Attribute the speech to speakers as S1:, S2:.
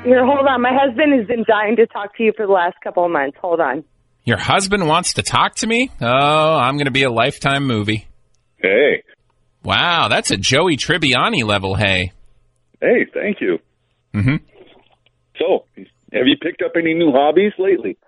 S1: Here, hold on. My husband has been dying to talk to you for the last couple of months. Hold on.
S2: Your husband wants to talk to me? Oh, I'm going to be a Lifetime movie.
S3: Hey.
S2: Wow, that's a Joey Tribbiani level hey.
S3: Hey, thank you.
S2: Mm-hmm.
S3: So, have you picked up any new hobbies lately?